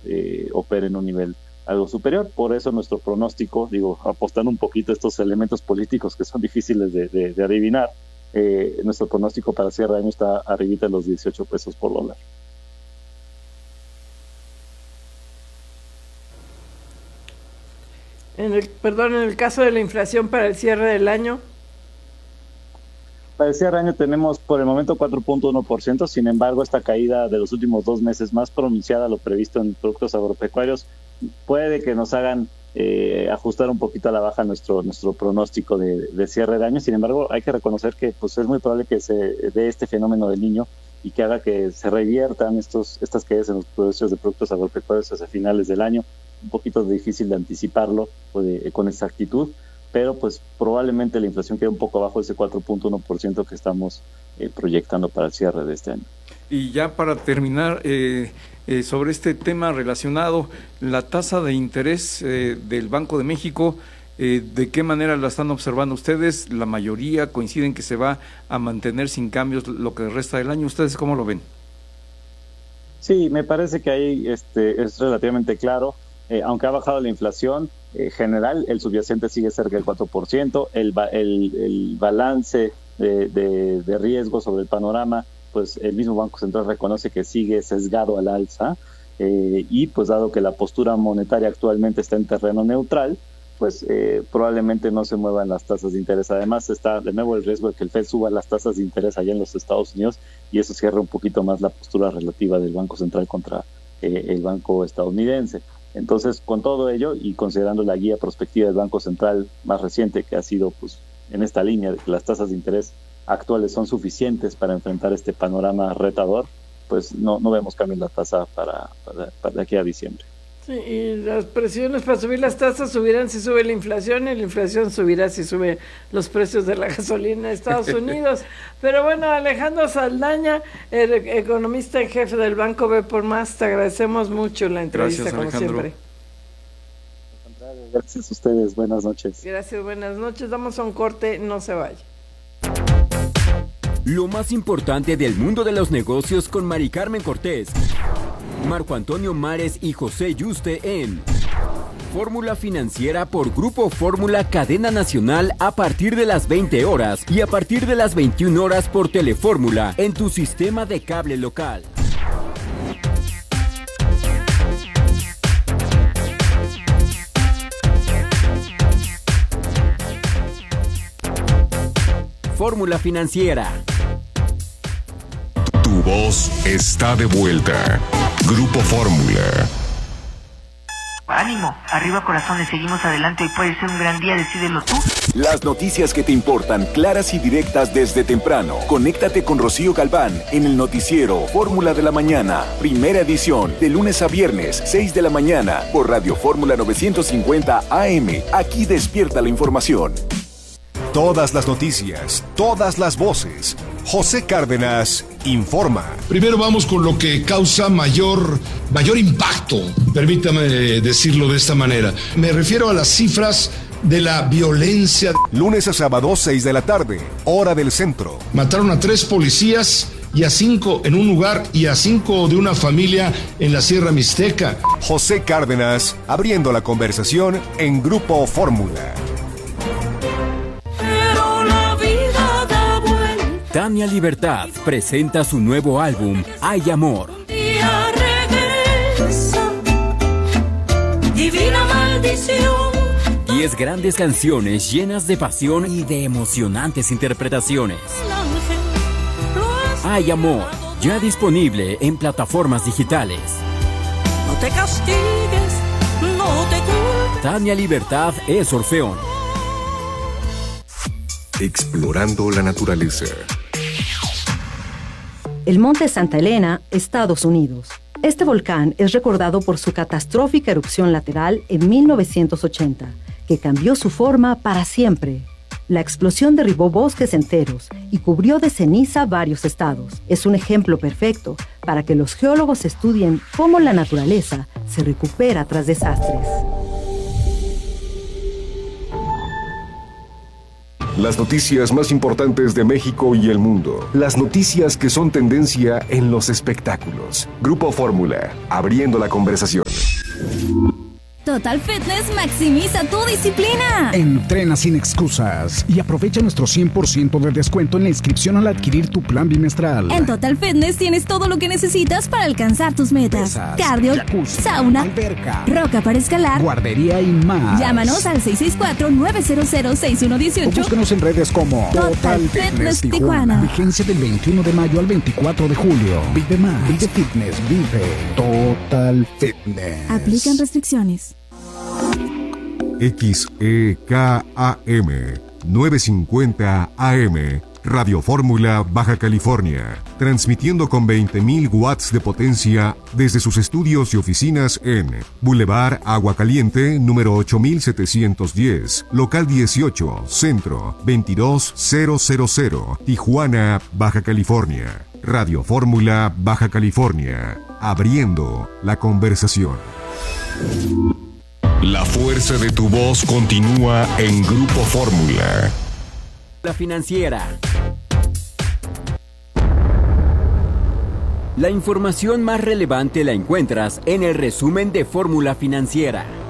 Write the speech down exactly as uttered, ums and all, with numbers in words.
eh, opere en un nivel algo superior. Por eso nuestro pronóstico, digo, apostando un poquito a estos elementos políticos que son difíciles de, de, de adivinar, eh, nuestro pronóstico para cierre de año está arribita de los dieciocho pesos por dólar. En el, perdón, en el caso de la inflación para el cierre del año. Para el cierre de año tenemos por el momento cuatro punto uno por ciento, sin embargo esta caída de los últimos dos meses más pronunciada a lo previsto en productos agropecuarios puede que nos hagan eh, ajustar un poquito a la baja nuestro nuestro pronóstico de, de cierre de año. Sin embargo, hay que reconocer que pues es muy probable que se dé este fenómeno del Niño y que haga que se reviertan estos estas caídas en los precios de productos agropecuarios hacia finales del año. Un poquito difícil de anticiparlo pues, de, con exactitud, pero pues probablemente la inflación quede un poco abajo de ese cuatro punto uno por ciento que estamos eh, proyectando para el cierre de este año. Y ya para terminar, eh, eh, sobre este tema relacionado, la tasa de interés eh, del Banco de México, eh, ¿de qué manera la están observando ustedes? La mayoría coinciden que se va a mantener sin cambios lo que resta del año. ¿Ustedes cómo lo ven? Sí, me parece que ahí este, es relativamente claro. Eh, aunque ha bajado la inflación eh, general, el subyacente sigue cerca del cuatro por ciento, el, el, el balance de, de, de riesgo sobre el panorama, pues el mismo Banco Central reconoce que sigue sesgado al alza, eh, y pues dado que la postura monetaria actualmente está en terreno neutral, pues eh, probablemente no se muevan las tasas de interés. Además está de nuevo el riesgo de que el Fed suba las tasas de interés allá en los Estados Unidos y eso cierra un poquito más la postura relativa del Banco Central contra eh, el banco estadounidense. Entonces, con todo ello y considerando la guía prospectiva del Banco Central más reciente, que ha sido pues en esta línea de que las tasas de interés actuales son suficientes para enfrentar este panorama retador, pues no, no vemos cambio en la tasa para, para, para de aquí a diciembre. Sí, y las presiones para subir las tasas subirán si sube la inflación, y la inflación subirá si sube los precios de la gasolina en Estados Unidos. Pero bueno, Alejandro Saldaña, el economista en jefe del Banco B por Más, te agradecemos mucho la entrevista. Gracias, como Alejandro. Siempre. Gracias a ustedes, buenas noches. Gracias, buenas noches. Damos a un corte, no se vaya. Lo más importante del mundo de los negocios con Mari Carmen Cortés, Marco Antonio Mares y José Yuste en Fórmula Financiera por Grupo Fórmula Cadena Nacional a partir de las veinte horas y a partir de las veintiuna horas por Telefórmula en tu sistema de cable local. Fórmula Financiera. Tu voz está de vuelta. Grupo Fórmula. Ánimo, arriba corazones, seguimos adelante, hoy puede ser un gran día, decídelo tú. Las noticias que te importan, claras y directas desde temprano. Conéctate con Rocío Galván en el noticiero Fórmula de la Mañana, primera edición, de lunes a viernes, seis de la mañana, por Radio Fórmula novecientos cincuenta A M. Aquí despierta la información. Todas las noticias, todas las voces. José Cárdenas informa. Primero vamos con lo que causa mayor, mayor impacto, permítame decirlo de esta manera. Me refiero a las cifras de la violencia. Lunes a sábado, seis de la tarde, hora del centro. Mataron a tres policías y a cinco en un lugar y a cinco de una familia en la Sierra Mixteca. José Cárdenas abriendo la conversación en Grupo Fórmula. Tania Libertad presenta su nuevo álbum, Hay Amor. Divina maldición. Diez grandes canciones llenas de pasión y de emocionantes interpretaciones. Hay Amor, ya disponible en plataformas digitales. No te castigues, no te culpes. Tania Libertad es Orfeón. Explorando la naturaleza. El Monte Santa Elena, Estados Unidos. Este volcán es recordado por su catastrófica erupción lateral en mil novecientos ochenta, que cambió su forma para siempre. La explosión derribó bosques enteros y cubrió de ceniza varios estados. Es un ejemplo perfecto para que los geólogos estudien cómo la naturaleza se recupera tras desastres. Las noticias más importantes de México y el mundo. Las noticias que son tendencia en los espectáculos. Grupo Fórmula, abriendo la conversación. Total Fitness maximiza tu disciplina. Entrena sin excusas y aprovecha nuestro cien por ciento de descuento en la inscripción al adquirir tu plan bimestral. En Total Fitness tienes todo lo que necesitas para alcanzar tus metas. Pesas, cardio, jacuzzi, sauna, alberca, roca para escalar, guardería y más. Llámanos al seis seis cuatro, nueve cero cero, seis uno uno ocho. O búscanos en redes como Total, Total Fitness, Fitness Tijuana. Tijuana. Vigencia del veintiuno de mayo al veinticuatro de julio. Vive más. Vive Fitness. Vive Total Fitness. Aplican restricciones. X E K A M novecientos cincuenta A M Radio Fórmula Baja California, transmitiendo con veinte mil watts de potencia desde sus estudios y oficinas en Boulevard Agua Caliente, número ocho mil setecientos diez, local dieciocho, centro, veintidós mil, Tijuana, Baja California. Radio Fórmula Baja California, abriendo la conversación. La fuerza de tu voz continúa en Grupo Fórmula. La financiera. La información más relevante la encuentras en el resumen de Fórmula Financiera.